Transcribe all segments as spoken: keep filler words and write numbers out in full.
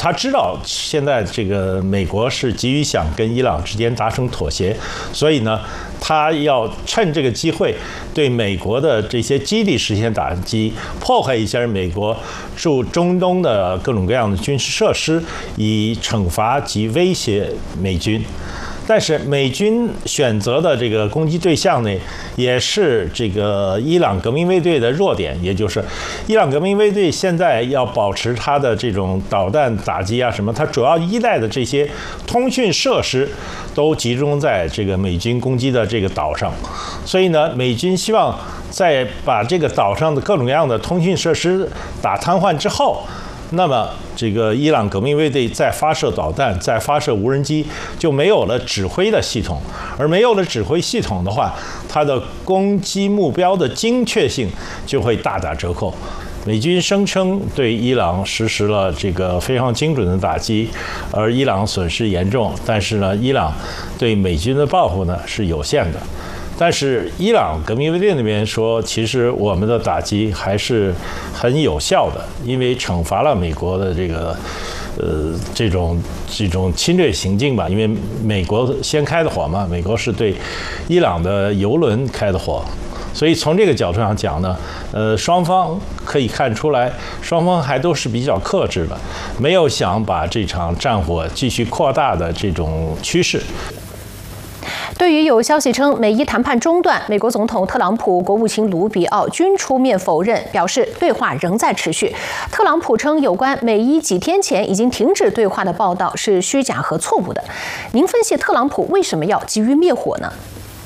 他知道现在这个美国是急于想跟伊朗之间达成妥协，所以呢，他要趁这个机会对美国的这些基地实现打击，破坏一下美国驻中东的各种各样的军事设施，以惩罚及威胁美军。但是美军选择的这个攻击对象呢，也是这个伊朗革命卫队的弱点，也就是伊朗革命卫队现在要保持它的这种导弹打击啊什么，它主要依赖的这些通讯设施都集中在这个美军攻击的这个岛上，所以呢，美军希望在把这个岛上的各种各样的通讯设施打瘫痪之后，那么这个伊朗革命卫队再发射导弹、再发射无人机，就没有了指挥的系统，而没有了指挥系统的话，它的攻击目标的精确性就会大打折扣。美军声称对伊朗实施了这个非常精准的打击，而伊朗损失严重，但是呢，伊朗对美军的报复呢是有限的。但是伊朗革命卫队那边说，其实我们的打击还是很有效的，因为惩罚了美国的这个呃这种这种侵略行径吧，因为美国先开的火嘛，美国是对伊朗的油轮开的火。所以从这个角度上讲呢，呃，双方可以看出来，双方还都是比较克制的，没有想把这场战火继续扩大的这种趋势。 对于有消息称美伊谈判中断，美国总统特朗普、国务卿卢比奥均出面否认，表示对话仍在持续。特朗普称有关美伊几天前已经停止对话的报道是虚假和错误的。您分析特朗普为什么要急于灭火呢？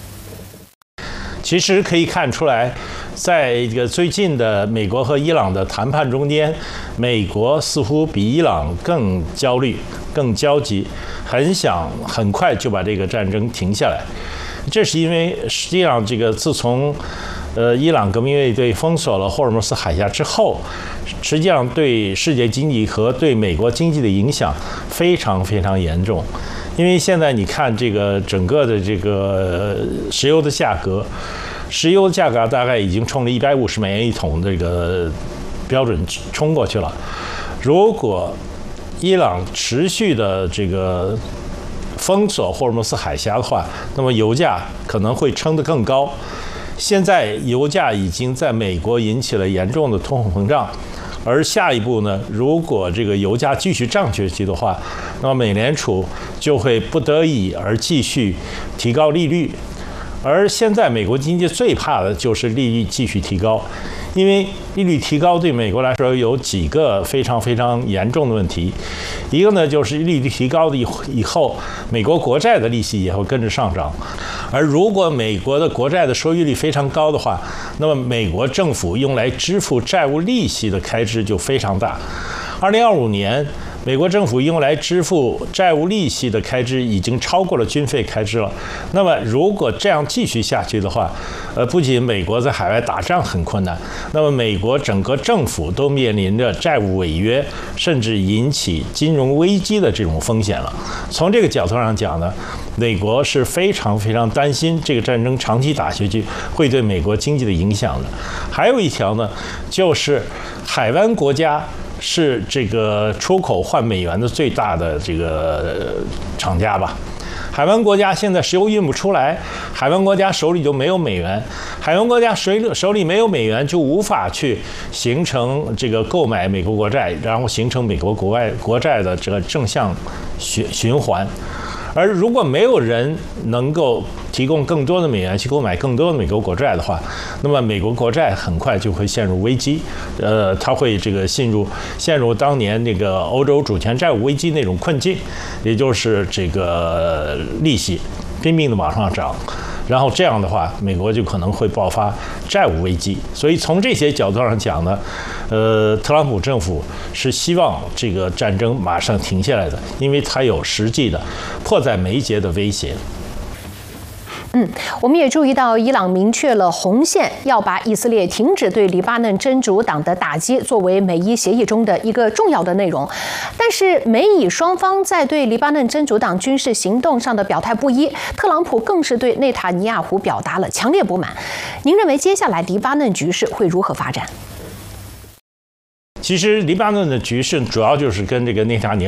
其实可以看出来，在这个最近的美国和伊朗的谈判中间，美国似乎比伊朗更焦虑、更焦急，很想很快就把这个战争停下来。这是因为实际上这个自从呃伊朗革命卫队封锁了霍尔木兹海峡之后，实际上对世界经济和对美国经济的影响非常非常严重。因为现在你看这个整个的这个石油的价格，石油的价格大概已经冲了一百五十美元一桶这个标准冲过去了。如果伊朗持续的这个封锁霍尔木兹海峡的话，那么油价可能会撑得更高。现在油价已经在美国引起了严重的通货膨胀。而下一步呢，如果这个油价继续涨下去的话，那么美联储就会不得已而继续提高利率。而现在美国经济最怕的就是利率继续提高，因为利率提高对美国来说有几个非常非常严重的问题。一个呢，就是利率提高的以后，美国国债的利息也会跟着上涨。而如果美国的国债的收益率非常高的话，那么美国政府用来支付债务利息的开支就非常大。二零二五年，美国政府用来支付债务利息的开支已经超过了军费开支了。那么，如果这样继续下去的话，呃，不仅美国在海外打仗很困难，那么美国整个政府都面临着债务违约，甚至引起金融危机的这种风险了。从这个角度上讲呢，美国是非常非常担心这个战争长期打下去会对美国经济的影响的。还有一条呢，就是海湾国家是这个出口换美元的最大的这个厂家吧。海湾国家现在石油运不出来，海湾国家手里就没有美元，海湾国家手里手里没有美元，就无法去形成这个购买美国国债，然后形成美国国外国债的这个正向循循环。而如果没有人能够提供更多的美元去购买更多的美国国债的话，那么美国国债很快就会陷入危机，呃，它会这个陷入陷入当年那个欧洲主权债务危机那种困境，也就是这个利息拼命的往上涨。然后这样的话，美国就可能会爆发债务危机。所以从这些角度上讲呢，呃，特朗普政府是希望这个战争马上停下来的，因为它有实际的迫在眉睫的威胁。 嗯，我们也注意到，伊朗明确了红线，要把以色列停止对黎巴嫩真主党的打击作为美伊协议中的一个重要的内容。但是，美以双方在对黎巴嫩真主党军事行动上的表态不一，特朗普更是对内塔尼亚胡表达了强烈不满。您认为接下来黎巴嫩局势会如何发展？ 其实，黎巴嫩的局势主要就是跟这个内塔尼亚